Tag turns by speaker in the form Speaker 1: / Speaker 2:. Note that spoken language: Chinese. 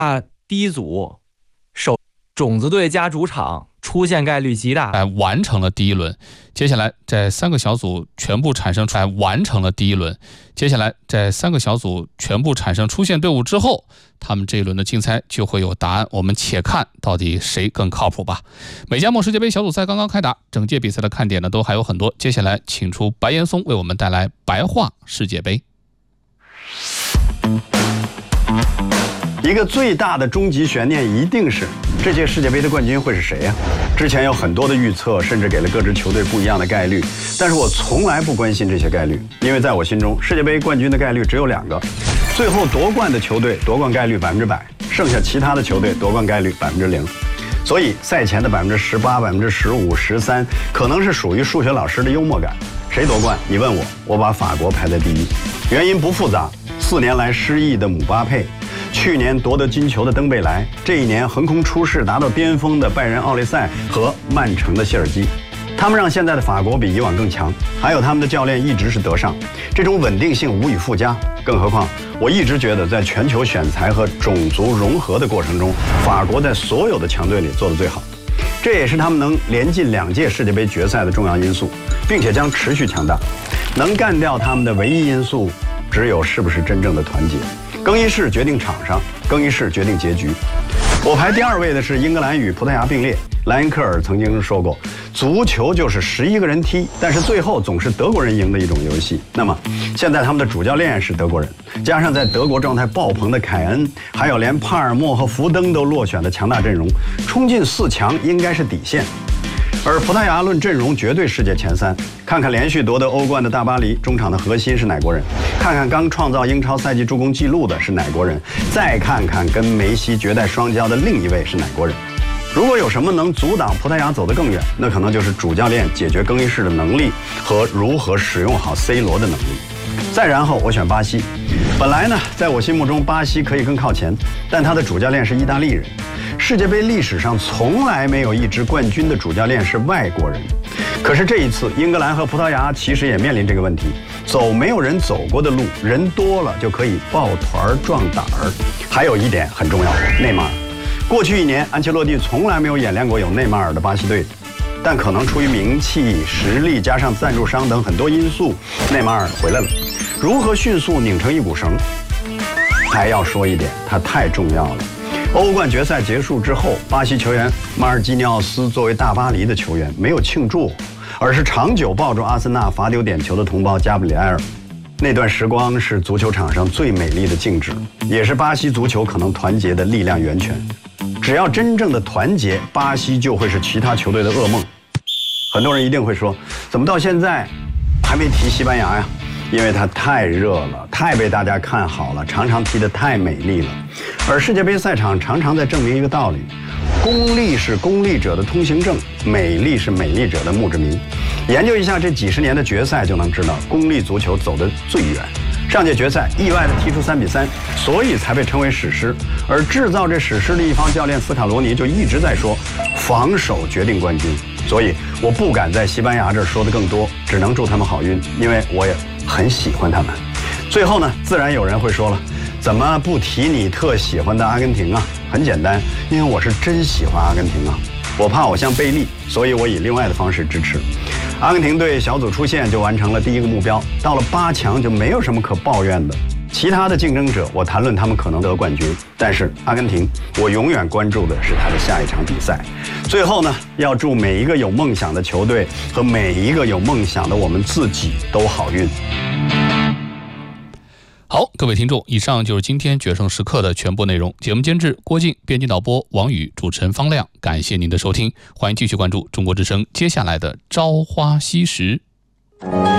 Speaker 1: 第一组种子队加主场出现概率极大。
Speaker 2: 完成了第一轮，接下来在3个小组全部产生完成了第一轮，接下来在3个小组全部产生出线队伍之后，他们这一轮的竞猜就会有答案。我们且看到底谁更靠谱吧。美加墨世界杯小组赛刚刚开打，整届比赛的看点呢都还有很多。接下来请出白岩松为我们带来白话世界杯。
Speaker 3: 一个最大的终极悬念一定是这届世界杯的冠军会是谁呀？之前有很多的预测，甚至给了各支球队不一样的概率，但是我从来不关心这些概率，因为在我心中，世界杯冠军的概率只有2个，最后夺冠的球队夺冠概率100%，剩下其他的球队夺冠概率0%。所以赛前的18%、15%、13%，可能是属于数学老师的幽默感。谁夺冠？你问我，我把法国排在第一，原因不复杂，4年来失意的姆巴佩。去年夺得金球的登贝莱，这一年横空出世达到巅峰的拜仁奥利赛和曼城的谢尔基，他们让现在的法国比以往更强，还有他们的教练一直是德尚，这种稳定性无以复加。更何况我一直觉得在全球选材和种族融合的过程中，法国在所有的强队里做得最好，这也是他们能连进2届世界杯决赛的重要因素，并且将持续强大。能干掉他们的唯一因素只有是不是真正的团结。更衣室决定场上，更衣室决定结局。我排第2位的是英格兰与葡萄牙并列。莱因克尔曾经说过，足球就是11个人踢，但是最后总是德国人赢的一种游戏。那么现在他们的主教练是德国人，加上在德国状态爆棚的凯恩，还有连帕尔默和福登都落选的强大阵容，冲进4强应该是底线。而葡萄牙论阵容绝对世界前3，看看连续夺得欧冠的大巴黎，中场的核心是哪国人？看看刚创造英超赛季助攻纪录的是哪国人？再看看跟梅西绝代双骄的另一位是哪国人？如果有什么能阻挡葡萄牙走得更远，那可能就是主教练解决更衣室的能力和如何使用好 C 罗的能力。再然后我选巴西。本来呢，在我心目中巴西可以更靠前，但他的主教练是意大利人。世界杯历史上从来没有一支冠军的主教练是外国人。可是这一次，英格兰和葡萄牙其实也面临这个问题，走没有人走过的路，人多了就可以抱团壮胆儿。还有一点很重要，内马尔。过去1年，安切洛蒂从来没有演练过有内马尔的巴西队，但可能出于名气、实力加上赞助商等很多因素，内马尔回来了。如何迅速拧成一股绳？还要说一点，他太重要了。欧冠决赛结束之后，巴西球员马尔基尼奥斯作为大巴黎的球员没有庆祝，而是长久抱住阿森纳罚丢点球的同胞加布里埃尔。那段时光是足球场上最美丽的静止，也是巴西足球可能团结的力量源泉。只要真正的团结，巴西就会是其他球队的噩梦。很多人一定会说，怎么到现在还没提西班牙呀？因为它太热了，太被大家看好了，常常踢得太美丽了。而世界杯赛场常常在证明一个道理：功利是功利者的通行证，美丽是美丽者的墓志铭。研究一下这几十年的决赛，就能知道功利足球走得最远。上届决赛意外地踢出3-3，所以才被称为史诗。而制造这史诗的一方教练斯卡罗尼就一直在说，防守决定冠军。所以我不敢在西班牙这儿说的更多，只能祝他们好运，因为我也很喜欢他们。最后呢，自然有人会说了，怎么不提你特喜欢的阿根廷啊？很简单，因为我是真喜欢阿根廷啊。我怕我像贝利，所以我以另外的方式支持。阿根廷队小组出线就完成了第1个目标，到了8强就没有什么可抱怨的。其他的竞争者，我谈论他们可能得冠军，但是阿根廷，我永远关注的是他的下一场比赛。最后呢，要祝每一个有梦想的球队和每一个有梦想的我们自己都好运。
Speaker 2: 好，各位听众，以上就是今天决胜时刻的全部内容。节目监制郭靖，编辑导播王宇，主持人方亮。感谢您的收听，欢迎继续关注中国之声接下来的朝花夕拾。